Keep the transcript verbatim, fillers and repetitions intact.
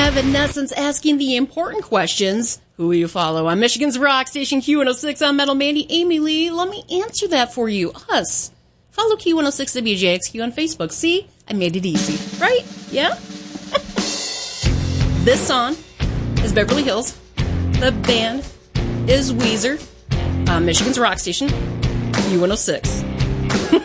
Evanescence asking the important questions. Who will you follow on Michigan's Rock Station Q one oh six on Metal Mandy? Amy Lee, let me answer that for you. Us. Follow Q one oh six W J X Q on Facebook. See? I made it easy. Right? Yeah? This song is Beverly Hills. The band is Weezer on Michigan's Rock Station Q one oh six.